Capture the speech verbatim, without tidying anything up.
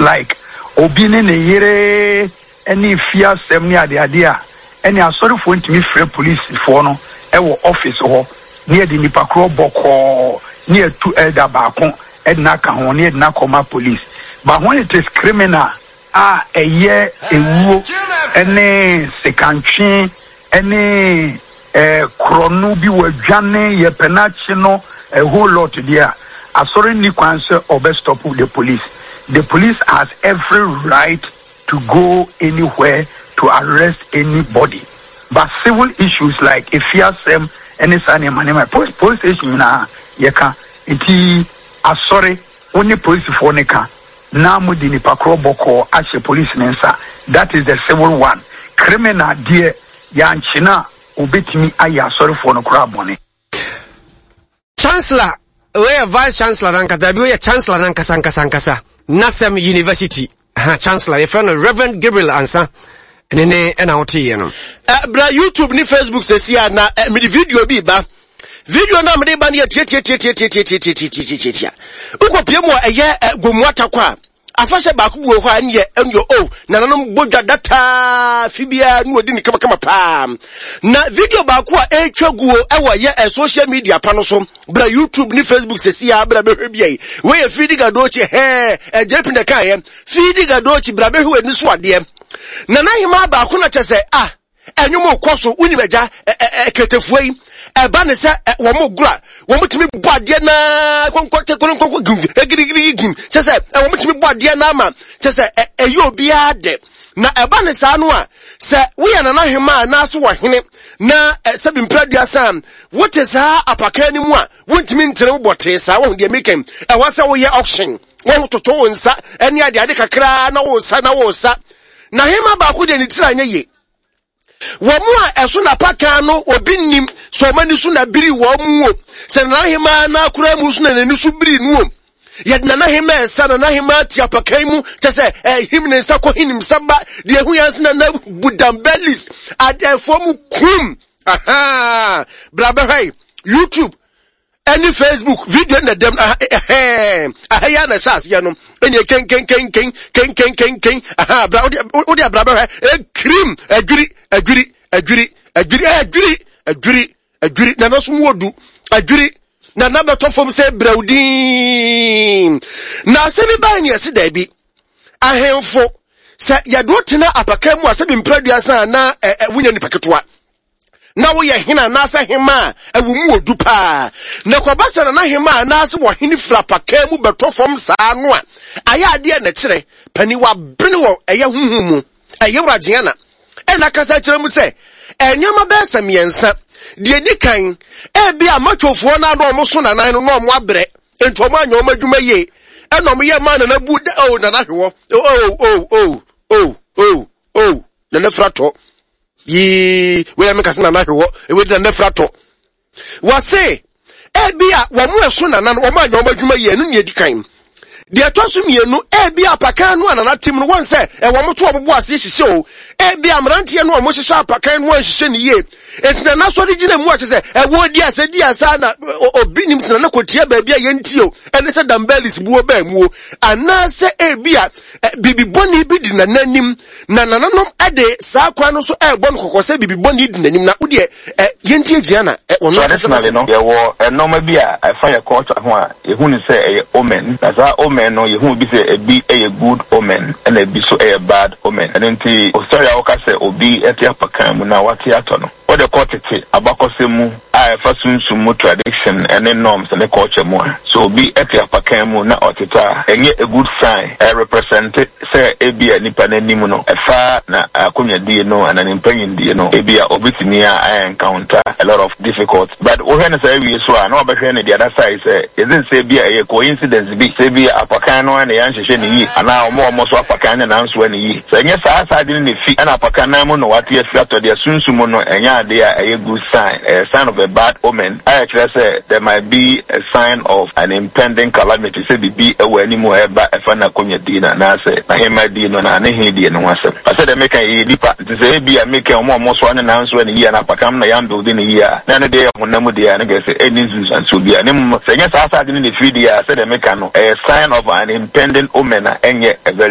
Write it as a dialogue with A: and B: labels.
A: like obine ne yere any fear seven ade ade a any asori for ntimi free police for no e wo office ho near the nipa kro boko near to elder baako e na ka ho near na koma police but when it is criminal ah a year ewu any secantwe any eh krono bi wadwane ye penachi no a whole lot there asori ni kwanse obe stop the police. The police has every right to go anywhere to arrest anybody. But civil issues like if you ask them any sign of money, police police station na yeka iti asori only police for neka na mudi ni pakro boko ashe police nensa. That is the civil one. Criminal dear yanchina ubetimi aya sorry for no crab money.
B: Chancellor, we are Vice Chancellor Nankasa, we are Chancellor Nankasa Nankasa Nankasa, Nasem University. Ha, Chancellor, your friend Reverend Gabriel Ansah. Nene ena oti yeno.
C: Eh, bra YouTube ni Facebook sesi ya na eh, midi video bi ba. Video na midi ba ni ya tie tie tie tie tie tie tie tie tie tie tie tie. Uko pia mwa eye gomwata kwa. Afashe ba kubu ho anye enyo oh na nanom bodwa data fibia nu odi ni kama kama pa. Na video ba kwa etwaguo ewo ye e social media pa no so. Bra YouTube ni Facebook sesi ya bra behwe bia. We ye feed gadochi he e jepinde kan ye. Feed gadochi bra behwe ni so ade. Na na hima ba ko na chese ah enyumo koso unibeja ketefuei e ba ne se wo mo gura wo mutimi boade na konkote konkonko egirigiri gim chese wo mutimi boade na ma chese eyi obi ade na e ba ne sa no a se wo ya na na hima na so wo hene na se bi mpradua sam what is ha apaka ni mu a wontimi ntere wo bote sa wo de mekem e wa se wo ye auction wo toto wo nsa eni ade ade kakra na wo sa na wo sa na hima ba ku de ni tira anye ye womu a eso na paka no obi nim so mani so na biri womu o se na hima na kura mu so na nani so biri nu o ye na na hima esa na na hima ti apaka mu te se eh him ne nsa ko hinim samba de hu yanse na na budambelis ade fomu kum aha braba hey YouTube any Facebook video na dem eh ah ya na sas ya no eni ken ken ken ken ken ken ken ken aha bra odi abra ba eh cream adwiri adwiri adwiri adwiri adwiri adwiri adwiri na no so wodu adwiri na na beto fom se braudin na se ni ba ni ese da bi ahemfo se ya do tena apaka mu ase bi mpradua san na wunya ni paketoa na wo ye hina na sa hima ewu mu odu pa na kwabasa na hima na se wo hini fra paka mu beto fom saa no a aya ade na kire pani wa bene wo eye huhumu eye wragye na e na kasa kire mu se enyama be samiensa de dikan e bia matwofo na do mo so na nan no no mo abre ento mo anya o madwuma ye e no mo ye ma na na bu o na na hwo o o o o o o na na frato yi we am kasina na hwo e we na frato wase e bia wo mo eso na nan wo ma anya o madwuma ye no ne dikan de atoso mienu e bia apakan no anana tim no won se e wo mo to obobo ase hihye o e bia amrantie no mo hihye apakan no hihye ne ye etina na so de gina mu a se e wo di ase di asa na obi nim sina na kotia ba bia ye nti o ene se dambelis buo ba mu ana se e bia bibi boni bi di na nanim na nananom ade saa kwa no so e bon kokose bibi boni di nanim na udi e ye nti egia na e wono
D: traditionally no ye wo enoma bia e fa ye culture ho a ye hu ni se e omen na za omen no ye hu bi se e bi e good omen and e bi so e bad omen and nti o sorry a woka se obi eti apakan mu na wati ato no o de kotete abakose mu a fa sunsun mu tradition and norms and culture mu so obi eti apakan mu na oteta enye a good sign e represent say e bi nipa na nimu no e fa na akonya die no and an impanyin die no e bi a obitimi a encounter a lot of difficult but o hwe na say we so a na obehwe ne the other side say isn't say bi a coincidence bi say bi apakan no na yan hwehwe ne yi ana omo omo so apakan na nanso ne yi so enye saa saa de ne fi ana apakan na mu no wate afi ato de sunsun mu no enya de a good sign a sign of a bad omen I actually say there might be a sign of an impending calamity say bi e wani mu e ba e fa na konya di na na say na hema di no na ne he di no wase I said they make a dipa to say bi a make omo omo so na nanso ne yi na apakan na yan build ne yi a na ne de honam de a na ge say any news and so bi a ne mu say enya saa saa de ne fi di a say they make no a sign of an impending omen enye a very